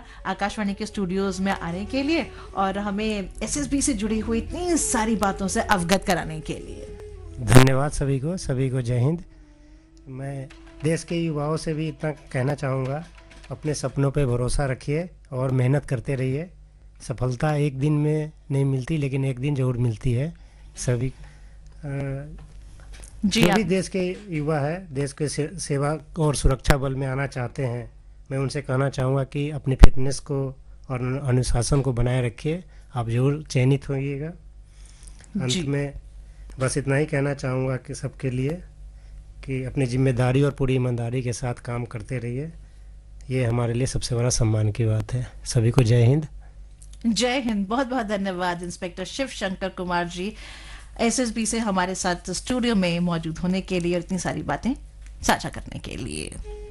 आकाशवाणी के स्टूडियोज में आने के लिए और हमें एसएसबी से जुड़ी हुई इतनी सारी बातों से अवगत कराने के लिए। धन्यवाद सभी को जय हिंद। मैं देश के युवाओं से भी इतना कहना चाहूँगा, अपने सपनों पे भरोसा रखिए और मेहनत करते रहिए। सफलता एक दिन में नहीं मिलती, लेकिन एक दिन ज़रूर मिलती है। सभी जी, जो भी देश के युवा है, देश के सेवा और सुरक्षा बल में आना चाहते हैं, मैं उनसे कहना चाहूँगा कि अपनी फिटनेस को और अनुशासन को बनाए रखिए, आप जरूर चयनित होइएगा। अंत में बस इतना ही कहना चाहूँगा कि सबके लिए कि अपनी जिम्मेदारी और पूरी ईमानदारी के साथ काम करते रहिए। ये हमारे लिए सबसे बड़ा सम्मान की बात है। सभी को जय हिंद। जय हिंद। बहुत बहुत धन्यवाद इंस्पेक्टर शिव शंकर कुमार जी, एसएसबी से हमारे साथ स्टूडियो में मौजूद होने के लिए और इतनी सारी बातें साझा करने के लिए।